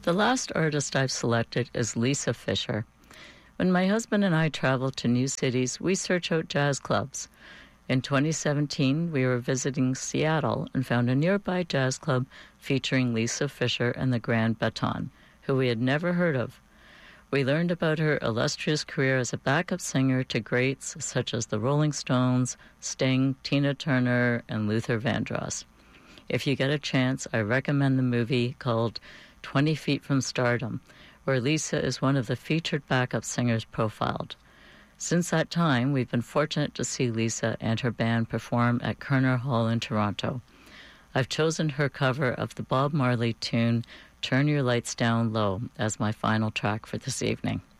The last artist I've selected is Lisa Fischer. When my husband and I travel to new cities, we search out jazz clubs. In 2017, we were visiting Seattle and found a nearby jazz club featuring Lisa Fischer and the Grand Baton, who we had never heard of. We learned about her illustrious career as a backup singer to greats such as the Rolling Stones, Sting, Tina Turner, and Luther Vandross. If you get a chance, I recommend the movie called 20 Feet from Stardom, where Lisa is one of the featured backup singers profiled. Since that time, we've been fortunate to see Lisa and her band perform at Kerner Hall in Toronto. I've chosen her cover of the Bob Marley tune Turn Your Lights Down Low as my final track for this evening.